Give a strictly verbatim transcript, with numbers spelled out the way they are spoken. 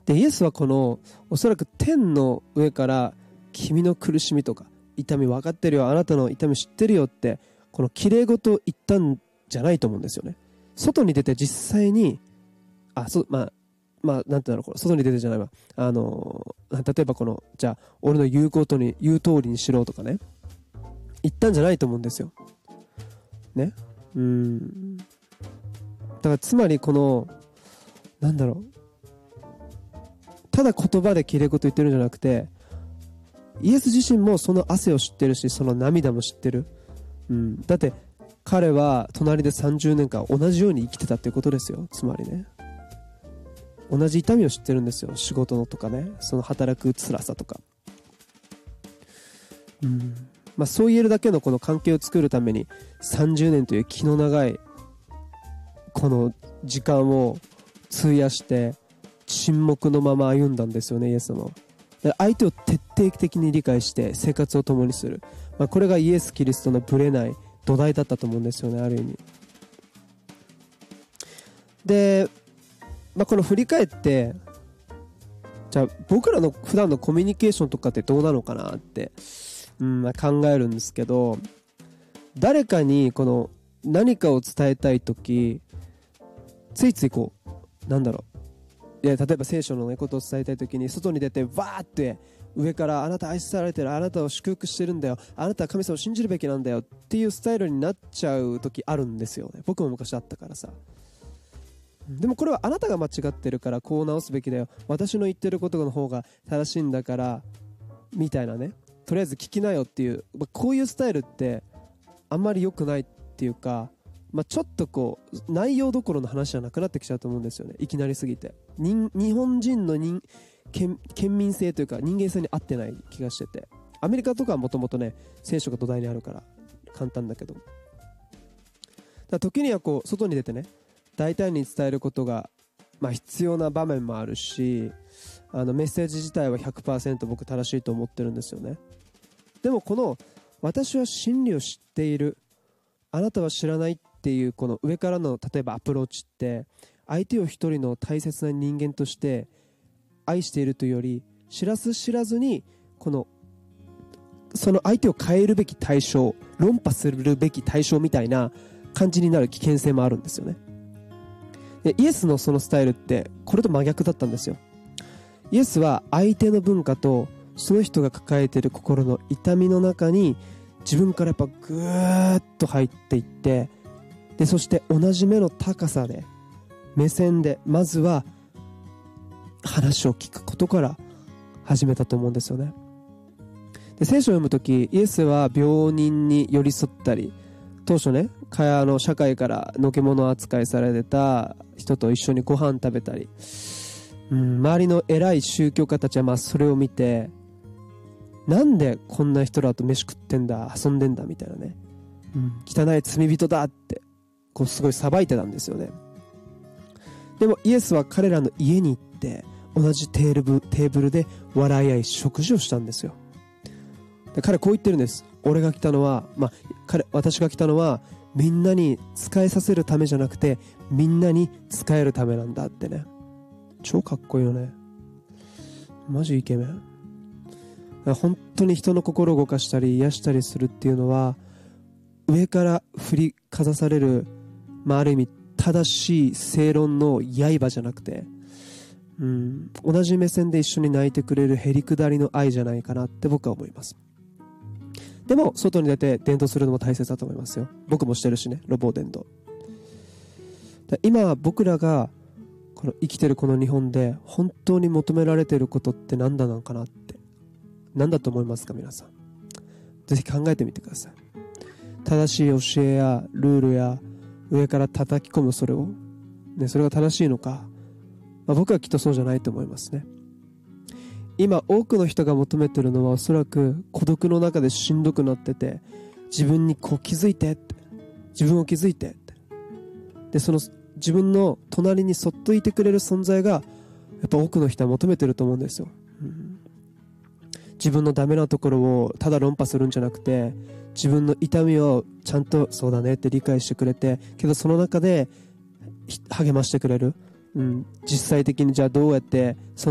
でイエスはこのおそらく天の上から君の苦しみとか痛み分かってるよ、あなたの痛み知ってるよってこの綺麗事を言ったんじゃないと思うんですよね。外に出て実際にあそまあまあなんていうの、外に出てじゃないわ、あの例えばこのじゃあ俺の言うことに言う通りにしろとかね言ったんじゃないと思うんですよね。うーんだからつまりこのなんだろう、ただ言葉で綺麗事言ってるんじゃなくて、イエス自身もその汗を知ってるし、その涙も知ってる、うん、だって彼は隣でさんじゅうねんかん同じように生きてたっていうことですよ。つまりね、同じ痛みを知ってるんですよ。仕事のとかね、その働く辛さとか、うんまあ、そう言えるだけのこの関係を作るためにさんじゅうねんという気の長いこの時間を費やして沈黙のまま歩んだんですよね、イエス様は。相手を徹底的に理解して生活を共にする、まあ、これがイエス・キリストのぶれない土台だったと思うんですよね、ある意味で、まあ、この振り返ってじゃあ僕らの普段のコミュニケーションとかってどうなのかなって、うんまあ、考えるんですけど、誰かにこの何かを伝えたいときついついこうなんだろう、いや例えば聖書の、ね、ことを伝えたいときに外に出てわーって上からあなた愛されてる、あなたを祝福してるんだよ、あなたは神様を信じるべきなんだよっていうスタイルになっちゃうときあるんですよね。僕も昔あったからさ。でもこれはあなたが間違ってるからこう直すべきだよ、私の言ってることの方が正しいんだからみたいなね、とりあえず聞きなよっていう、まあ、こういうスタイルってあんまり良くないっていうか、まあ、ちょっとこう内容どころの話じゃなくなってきちゃうと思うんですよね。いきなりすぎて人日本人の人県県民性というか人間性に合ってない気がしてて、アメリカとかはもともとね聖書が土台にあるから簡単だけど、だから時にはこう外に出てね大胆に伝えることが、まあ、必要な場面もあるし、あのメッセージ自体は ひゃくパーセント 僕正しいと思ってるんですよね。でもこの私は真理を知っている、あなたは知らないっていうこの上からの例えばアプローチって相手を一人の大切な人間として愛しているというより、知らず知らずにこのその相手を変えるべき対象、論破するべき対象みたいな感じになる危険性もあるんですよね。でイエスのそのスタイルってこれと真逆だったんですよ。イエスは相手の文化とその人が抱えている心の痛みの中に自分からやっぱぐーっと入っていって、でそして同じ目の高さで目線でまずは話を聞くことから始めたと思うんですよね。で聖書を読むときイエスは病人に寄り添ったり、当初ねあの社会からのけ者扱いされてた人と一緒にご飯食べたり、うん、周りの偉い宗教家たちはまあそれを見て、なんでこんな人らと飯食ってんだ遊んでんだみたいなね、うん、汚い罪人だってこうすごい裁いてたんですよね。でもイエスは彼らの家に行って同じテーブル、テーブルで笑い合い食事をしたんですよ。で彼こう言ってるんです。俺が来たのは、まあ、彼私が来たのはみんなに仕えさせるためじゃなくてみんなに仕えるためなんだってね。超かっこいいよね。マジイケメン。本当に人の心を動かしたり癒したりするっていうのは上から振りかざされる、まあ、ある意味正しい正論の刃じゃなくて、うん、同じ目線で一緒に泣いてくれるへりくだりの愛じゃないかなって僕は思います。でも外に出て伝道するのも大切だと思いますよ。僕もしてるしね、路傍伝道。今僕らがこの生きてるこの日本で本当に求められていることって何だなのかなって、何だと思いますか皆さん。ぜひ考えてみてください。正しい教えやルールや上から叩き込むそれを、ね、それが正しいのか、まあ、僕はきっとそうじゃないと思いますね。今多くの人が求めているのはおそらく孤独の中でしんどくなってて、自分にこう気づいてって自分を気づいてってでその自分の隣にそっといてくれる存在がやっぱ多くの人は求めてると思うんですよ、うん、自分のダメなところをただ論破するんじゃなくて自分の痛みをちゃんとそうだねって理解してくれて、けどその中で励ましてくれる、うん、実際的にじゃあどうやってその